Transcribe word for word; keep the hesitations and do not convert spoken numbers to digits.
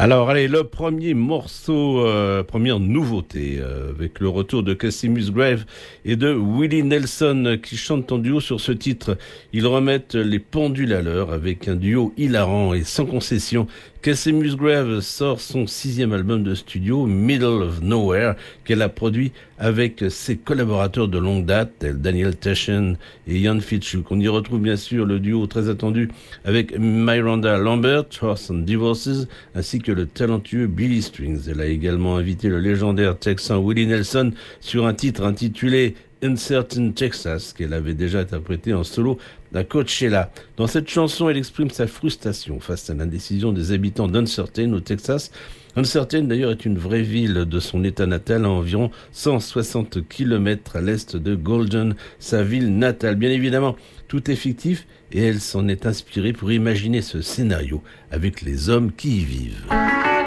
Alors, allez, le premier morceau, euh, première nouveauté, euh, avec le retour de Cassie Musgrave et de Willie Nelson qui chantent en duo sur ce titre. Ils remettent les pendules à l'heure avec un duo hilarant et sans concession. Cassie Musgrave sort son sixième album de studio, Middle of Nowhere, qu'elle a produit avec ses collaborateurs de longue date, tels Daniel Taschen et Ian Fitchuk. On y retrouve bien sûr le duo très attendu avec Miranda Lambert, Horse and Divorces, ainsi que le talentueux Billy Strings. Elle a également invité le légendaire texan Willie Nelson sur un titre intitulé Uncertain Texas, qu'elle avait déjà interprété en solo à Coachella. Dans cette chanson, elle exprime sa frustration face à l'indécision des habitants d'Uncertain au Texas. Uncertain, d'ailleurs, est une vraie ville de son état natal à environ cent soixante kilomètres à l'est de Golden, sa ville natale. Bien évidemment, tout est fictif et elle s'en est inspirée pour imaginer ce scénario avec les hommes qui y vivent.